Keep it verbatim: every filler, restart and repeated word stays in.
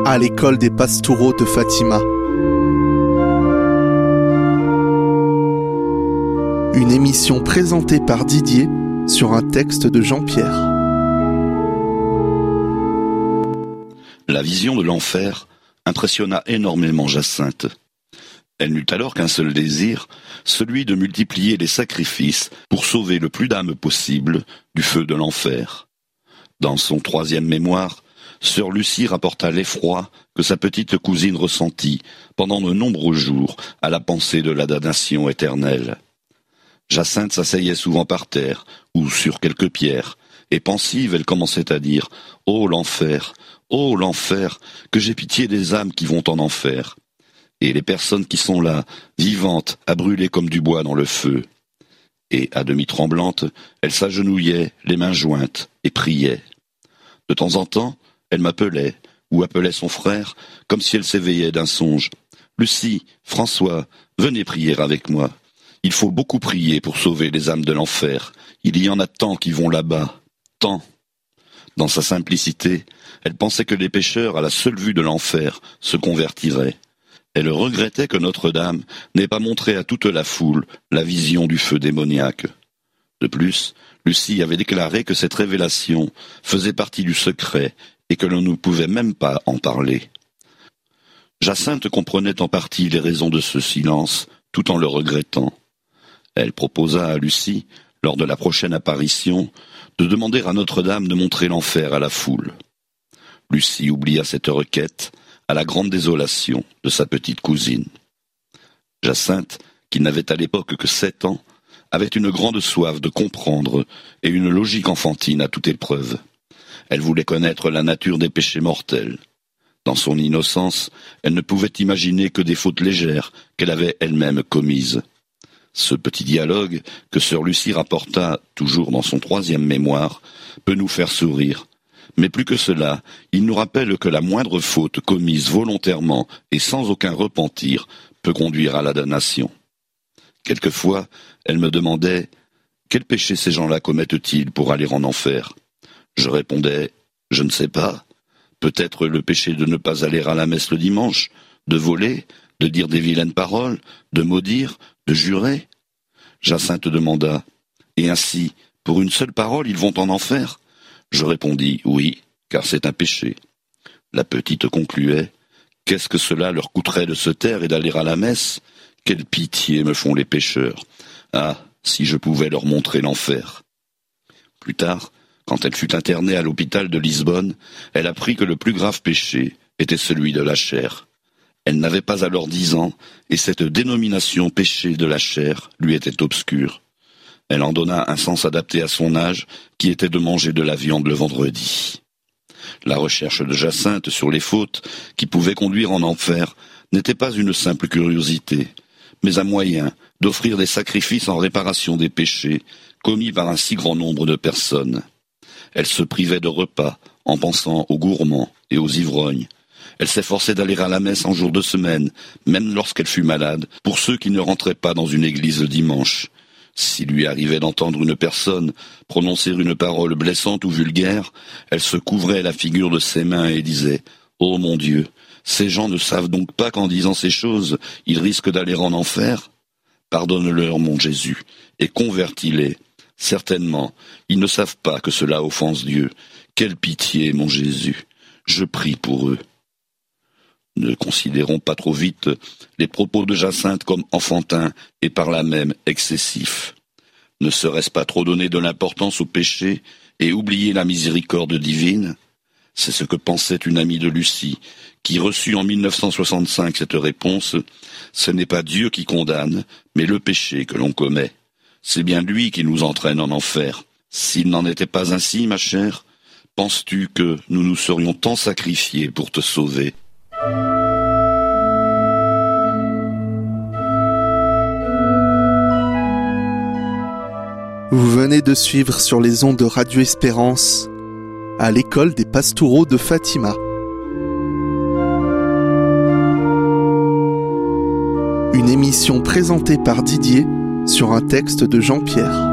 à l'école des Pastoureaux de Fatima. Une émission présentée par Didier sur un texte de Jean-Pierre. La vision de l'enfer impressionna énormément Jacinthe. Elle n'eut alors qu'un seul désir, celui de multiplier les sacrifices pour sauver le plus d'âmes possible du feu de l'enfer. Dans son troisième mémoire, sœur Lucie rapporta l'effroi que sa petite cousine ressentit pendant de nombreux jours à la pensée de la damnation éternelle. Jacinthe s'asseyait souvent par terre ou sur quelques pierres, et pensive, elle commençait à dire « Oh l'enfer, oh l'enfer, que j'ai pitié des âmes qui vont en enfer !» Et les personnes qui sont là, vivantes, à brûler comme du bois dans le feu. Et, à demi tremblante, elle s'agenouillait, les mains jointes, et priait. De temps en temps, elle m'appelait, ou appelait son frère, comme si elle s'éveillait d'un songe. « Lucie, François, venez prier avec moi. Il faut beaucoup prier pour sauver les âmes de l'enfer. Il y en a tant qui vont là-bas. Tant. » Dans sa simplicité, elle pensait que les pécheurs, à la seule vue de l'enfer, se convertiraient. Elle regrettait que Notre-Dame n'ait pas montré à toute la foule la vision du feu démoniaque. De plus, Lucie avait déclaré que cette révélation faisait partie du secret et que l'on ne pouvait même pas en parler. Jacinthe comprenait en partie les raisons de ce silence, tout en le regrettant. Elle proposa à Lucie, lors de la prochaine apparition, de demander à Notre-Dame de montrer l'enfer à la foule. Lucie oublia cette requête, à la grande désolation de sa petite cousine. Jacinthe, qui n'avait à l'époque que sept ans, avait une grande soif de comprendre et une logique enfantine à toute épreuve. Elle voulait connaître la nature des péchés mortels. Dans son innocence, elle ne pouvait imaginer que des fautes légères qu'elle avait elle-même commises. Ce petit dialogue que sœur Lucie rapporta, toujours dans son troisième mémoire, peut nous faire sourire. Mais plus que cela, il nous rappelle que la moindre faute commise volontairement et sans aucun repentir peut conduire à la damnation. Quelquefois, elle me demandait « Quel péché ces gens-là commettent-ils pour aller en enfer ?» Je répondais « Je ne sais pas. Peut-être le péché de ne pas aller à la messe le dimanche, de voler, de dire des vilaines paroles, de maudire, de jurer. » Jacinthe demanda « Et ainsi, pour une seule parole, ils vont en enfer ?» Je répondis « Oui, car c'est un péché. » La petite concluait « Qu'est-ce que cela leur coûterait de se taire et d'aller à la messe ? Quelle pitié me font les pécheurs. Ah, si je pouvais leur montrer l'enfer. » Plus tard, quand elle fut internée à l'hôpital de Lisbonne, elle apprit que le plus grave péché était celui de la chair. Elle n'avait pas alors dix ans, et cette dénomination péché de la chair lui était obscure. Elle en donna un sens adapté à son âge, qui était de manger de la viande le vendredi. La recherche de Jacinthe sur les fautes qui pouvaient conduire en enfer n'était pas une simple curiosité, mais un moyen d'offrir des sacrifices en réparation des péchés commis par un si grand nombre de personnes. Elle se privait de repas en pensant aux gourmands et aux ivrognes. Elle s'efforçait d'aller à la messe en jour de semaine, même lorsqu'elle fut malade, pour ceux qui ne rentraient pas dans une église le dimanche. S'il lui arrivait d'entendre une personne prononcer une parole blessante ou vulgaire, elle se couvrait la figure de ses mains et disait « Oh mon Dieu, ces gens ne savent donc pas qu'en disant ces choses, ils risquent d'aller en enfer ? Pardonne-leur, mon Jésus, et convertis-les. Certainement, ils ne savent pas que cela offense Dieu. Quelle pitié, mon Jésus, je prie pour eux. » Ne considérons pas trop vite les propos de Jacinthe comme enfantins et par là même excessifs. Ne serait-ce pas trop donner de l'importance au péché et oublier la miséricorde divine ? C'est ce que pensait une amie de Lucie, qui reçut en mille neuf cent soixante-cinq cette réponse « Ce n'est pas Dieu qui condamne, mais le péché que l'on commet. C'est bien lui qui nous entraîne en enfer. S'il n'en était pas ainsi, ma chère, penses-tu que nous nous serions tant sacrifiés pour te sauver ?» Vous venez de suivre sur les ondes de Radio Espérance à l'école des Pastoureaux de Fatima. Une émission présentée par Didier sur un texte de Jean-Pierre.